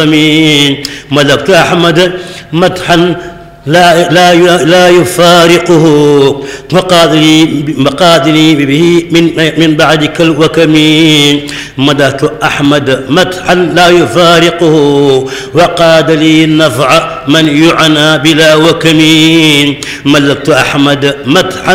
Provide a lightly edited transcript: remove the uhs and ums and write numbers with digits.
ملكت أحمد مدحا لا يفارقه مقادني به من بعدك الوكم. مدحت أحمد مدحا لا يفارقه وقاد لي النفع من يعنى بلا وكم. ملكت أحمد مدحا